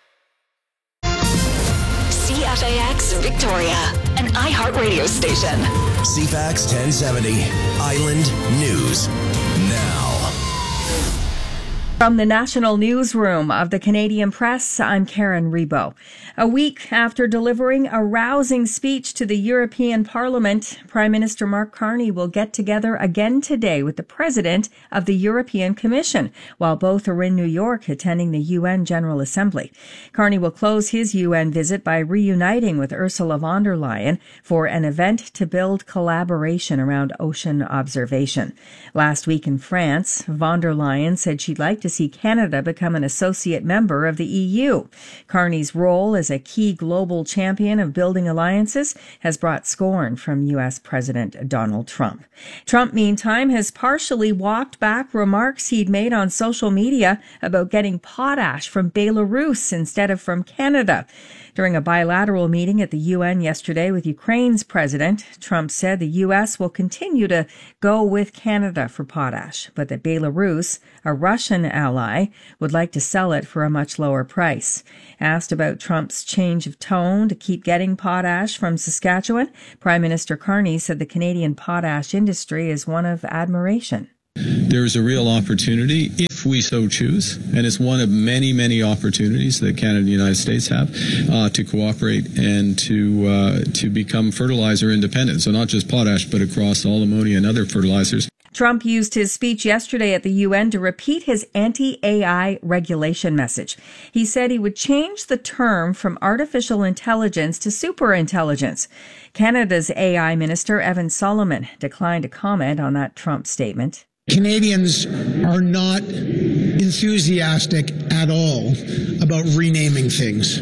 CFAX Victoria, an iHeartRadio station. CFAX 1070, Island News. Now. From the National Newsroom of the Canadian Press, I'm Karen Rebo. A week after delivering a rousing speech to the European Parliament, Prime Minister Mark Carney will get together again today with the President of the European Commission, while both are in New York attending the UN General Assembly. Carney will close his UN visit by reuniting with Ursula von der Leyen for an event to build collaboration around ocean observation. Last week in France, von der Leyen said she'd like to see Canada become an associate member of the EU. Carney's role as a key global champion of building alliances has brought scorn from U.S. President Donald Trump. Trump, meantime, has partially walked back remarks he'd made on social media about getting potash from Belarus instead of from Canada. During a bilateral meeting at the UN yesterday with Ukraine's president, Trump said the U.S. will continue to go with Canada for potash, but that Belarus, a Russian ally, would like to sell it for a much lower price. Asked about Trump's change of tone to keep getting potash from Saskatchewan, Prime Minister Carney said the Canadian potash industry is one of admiration. There is a real opportunity if we so choose, and it's one of many, many opportunities that Canada and the United States have to cooperate and to become fertilizer independent. So not just potash, but across all ammonia and other fertilizers. Trump used his speech yesterday at the UN to repeat his anti-AI regulation message. He said he would change the term from artificial intelligence to superintelligence. Canada's AI minister, Evan Solomon, declined to comment on that Trump statement. Canadians are not enthusiastic at all about renaming things.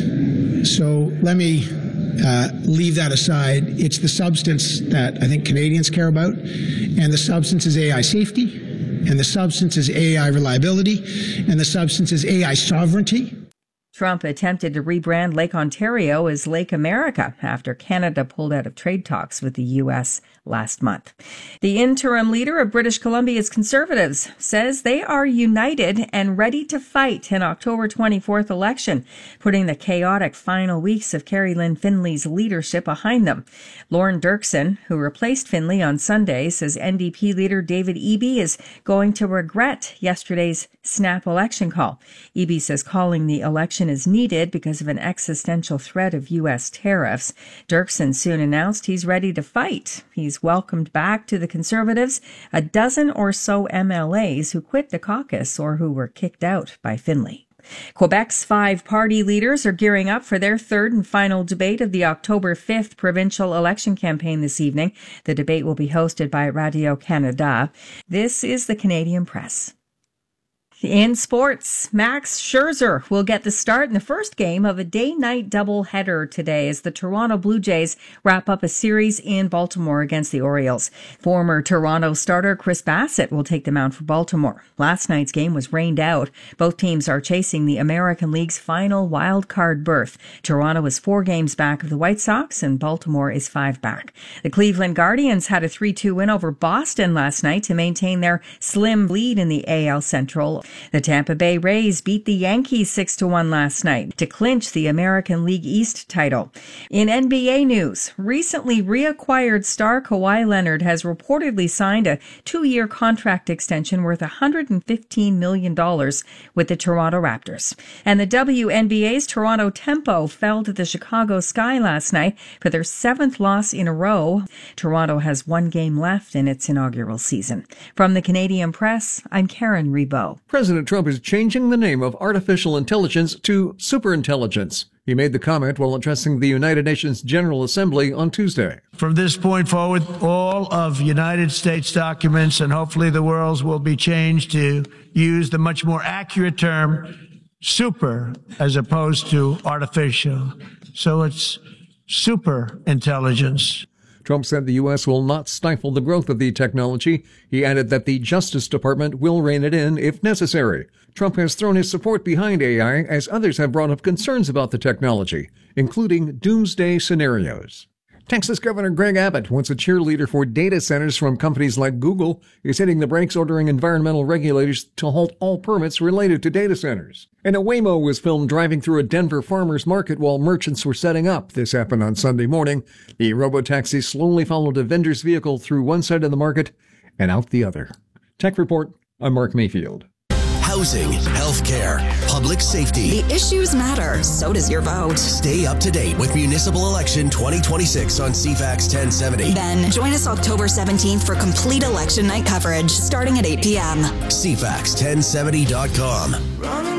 So let me leave that aside. It's the substance that I think Canadians care about, and the substance is AI safety, and the substance is AI reliability, and the substance is AI sovereignty. Trump attempted to rebrand Lake Ontario as Lake America after Canada pulled out of trade talks with the U.S. last month. The interim leader of British Columbia's Conservatives says they are united and ready to fight an October 24th election, putting the chaotic final weeks of Carrie Lynn Finley's leadership behind them. Lorne Dirksen, who replaced Finley on Sunday, says NDP leader David Eby is going to regret yesterday's snap election call. Eby says calling the election is needed because of an existential threat of U.S. tariffs. Dirksen soon announced he's ready to fight. He's welcomed back to the Conservatives a dozen or so MLAs who quit the caucus or who were kicked out by Finley. Quebec's 5 party leaders are gearing up for their third and final debate of the October 5th provincial election campaign this evening. The debate will be hosted by Radio-Canada. This is the Canadian Press. In sports, Max Scherzer will get the start in the first game of a day-night doubleheader today as the Toronto Blue Jays wrap up a series in Baltimore against the Orioles. Former Toronto starter Chris Bassett will take the mound for Baltimore. Last night's game was rained out. Both teams are chasing the American League's final wild card berth. Toronto is 4 games back of the White Sox and Baltimore is 5 back. The Cleveland Guardians had a 3-2 win over Boston last night to maintain their slim lead in the AL Central. The Tampa Bay Rays beat the Yankees 6-1 last night to clinch the American League East title. In NBA news, recently reacquired star Kawhi Leonard has reportedly signed a 2-year contract extension worth $115 million with the Toronto Raptors. And the WNBA's Toronto Tempo fell to the Chicago Sky last night for their 7th loss in a row. Toronto has 1 game left in its inaugural season. From the Canadian Press, I'm Karen Rebo. President Trump is changing the name of artificial intelligence to superintelligence. He made the comment while addressing the United Nations General Assembly on Tuesday. From this point forward, all of United States documents and hopefully the world's will be changed to use the much more accurate term super as opposed to artificial. So it's super intelligence. Trump said the U.S. will not stifle the growth of the technology. He added that the Justice Department will rein it in if necessary. Trump has thrown his support behind AI as others have brought up concerns about the technology, including doomsday scenarios. Texas Governor Greg Abbott, once a cheerleader for data centers from companies like Google, is hitting the brakes, ordering environmental regulators to halt all permits related to data centers. And a Waymo was filmed driving through a Denver farmer's market while merchants were setting up. This happened on Sunday morning. The robotaxi slowly followed a vendor's vehicle through one side of the market and out the other. Tech Report, I'm Mark Mayfield. housing, healthcare, public safety. The issues matter, so does your vote. Stay up to date with Municipal Election 2026 on CFAX 1070. Then join us October 17th for complete election night coverage starting at 8 p.m. CFAX1070.com.